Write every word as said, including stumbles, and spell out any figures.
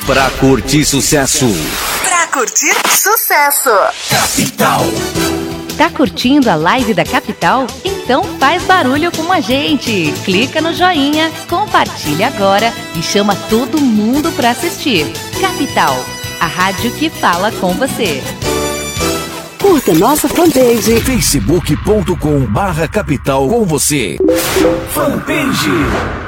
Pra curtir sucesso. Pra curtir sucesso. Capital. Tá curtindo a live da Capital? Então faz barulho com a gente. Clica no joinha, compartilha agora e chama todo mundo pra assistir. Capital, a rádio que fala com você. Curta nossa fanpage facebook ponto com barra capital com você. Fanpage.